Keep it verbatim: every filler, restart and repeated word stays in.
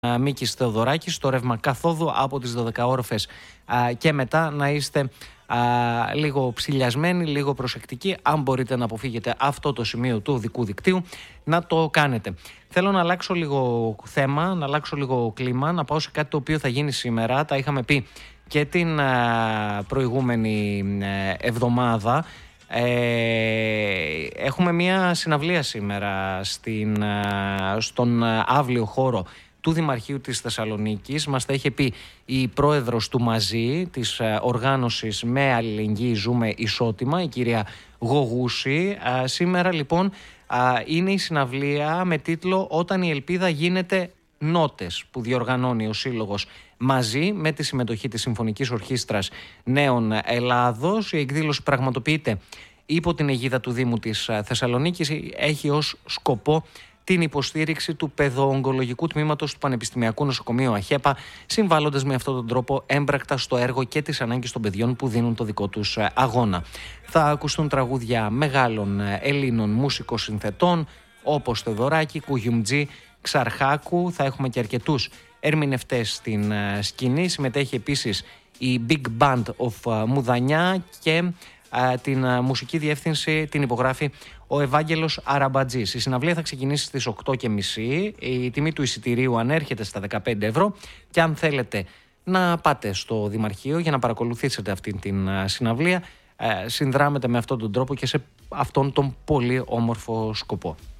Μίκης Θεοδωράκης, στο ρεύμα καθόδου από τις δωδεκαόροφες και μετά να είστε α, λίγο ψηλιασμένοι, λίγο προσεκτικοί. Αν μπορείτε να αποφύγετε αυτό το σημείο του οδικού δικτύου, να το κάνετε. Θέλω να αλλάξω λίγο θέμα, να αλλάξω λίγο κλίμα, να πάω σε κάτι το οποίο θα γίνει σήμερα. Τα είχαμε πει και την α, προηγούμενη εβδομάδα. Ε, έχουμε μια συναυλία σήμερα στην, α, στον αύλιο χώρο του Δημαρχείου της Θεσσαλονίκης. Μας τα είχε πει η πρόεδρος του Μαζί, της οργάνωσης Με Αλληλεγγύη Ζούμε Ισότιμα, η κυρία Γογούση. Σήμερα λοιπόν είναι η συναυλία με τίτλο «Όταν η ελπίδα γίνεται νότες», που διοργανώνει ο Σύλλογος Μαζί με τη συμμετοχή της Συμφωνικής Ορχήστρας Νέων Ελλάδος. Η εκδήλωση πραγματοποιείται υπό την αιγίδα του Δήμου της Θεσσαλονίκης. Έχει ως σκοπό την υποστήριξη του παιδοογκολογικού τμήματος του Πανεπιστημιακού Νοσοκομείου ΑΧΕΠΑ, συμβάλλοντας με αυτόν τον τρόπο έμπρακτα στο έργο και τις ανάγκες των παιδιών που δίνουν το δικό τους αγώνα. Θα ακουστούν τραγούδια μεγάλων Ελλήνων μουσικοσυνθετών, όπως Θεοδωράκη, Κουγιουμτζή, Ξαρχάκου. Θα έχουμε και αρκετούς ερμηνευτές στην σκηνή. Συμμετέχει επίσης η Big Band of Μουδανιά και την μουσική διεύθυνση την υπογράφει ο Ευάγγελος Αραμπατζής. Η συναυλία θα ξεκινήσει στις οκτώ και μισή. Η τιμή του εισιτηρίου ανέρχεται στα δεκαπέντε ευρώ και αν θέλετε να πάτε στο Δημαρχείο για να παρακολουθήσετε αυτή την συναυλία, συνδράμετε με αυτόν τον τρόπο και σε αυτόν τον πολύ όμορφο σκοπό.